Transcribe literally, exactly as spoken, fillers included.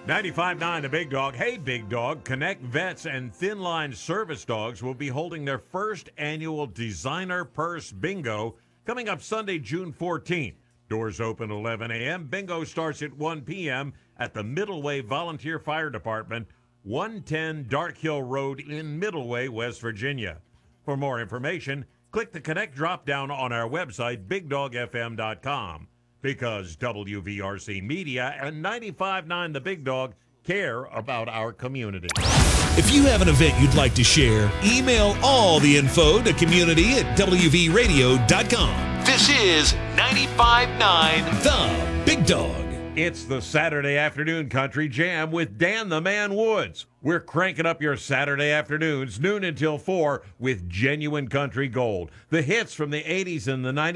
ninety-five point nine The Big Dog. Hey, Big Dog. Connect Vets and Thin Line Service Dogs will be holding their first annual Designer Purse Bingo coming up Sunday, June fourteenth. Doors open eleven a.m. Bingo starts at one p.m. at the Middleway Volunteer Fire Department, one ten Dark Hill Road in Middleway, West Virginia. For more information, click the Connect drop-down on our website, big dog f m dot com. Because W V R C Media and ninety-five point nine The Big Dog care about our community. If you have an event you'd like to share, email all the info to community at w v radio dot com. This is ninety-five point nine The Big Dog. It's the Saturday Afternoon Country Jam with Dan the Man Woods. We're cranking up your Saturday afternoons, noon until four, with genuine country gold. The hits from the eighties and the nineties.